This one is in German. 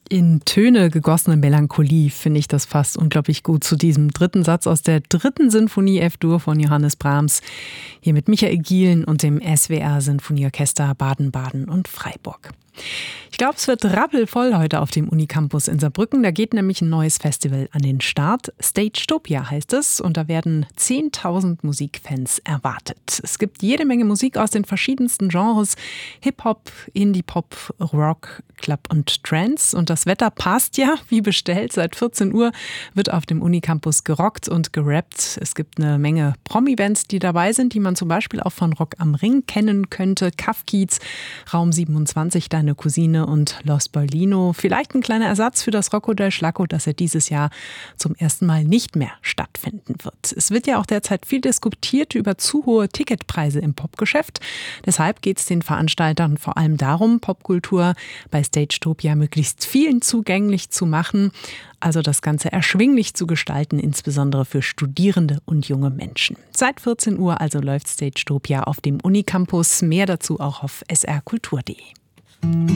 In Töne gegossene Melancholie finde ich das fast unglaublich gut zu diesem dritten Satz aus der dritten Sinfonie F-Dur von Johannes Brahms. Hier mit Michael Gielen und dem SWR Sinfonieorchester Baden-Baden und Freiburg. Ich glaube, es wird rappelvoll heute auf dem Unicampus in Saarbrücken. Da geht nämlich ein neues Festival an den Start. Stagetopia heißt es und da werden 10.000 Musikfans erwartet. Es gibt jede Menge Musik aus den verschiedensten Genres. Hip-Hop, Indie-Pop, Rock, Club und Trance. Und das Wetter passt ja, wie bestellt. Seit 14 Uhr wird auf dem Unicampus gerockt und gerappt. Es gibt eine Menge Promi-Bands, die dabei sind, die man zum Beispiel auch von Rock am Ring kennen könnte. Kaff Kiez, Raum 27, Deine Cousine und Los Berlino. Vielleicht ein kleiner Ersatz für das Rocco del Schlacco, das ja dieses Jahr zum ersten Mal nicht mehr stattfinden wird. Es wird ja auch derzeit viel diskutiert über zu hohe Ticketpreise im Popgeschäft. Deshalb geht es den Veranstaltern vor allem darum, Popkultur bei Stagetopia möglichst vielen zugänglich zu machen, also das Ganze erschwinglich zu gestalten, insbesondere für Studierende und junge Menschen. Seit 14 Uhr also läuft Stagetopia auf dem Unicampus. Mehr dazu auch auf srkultur.de.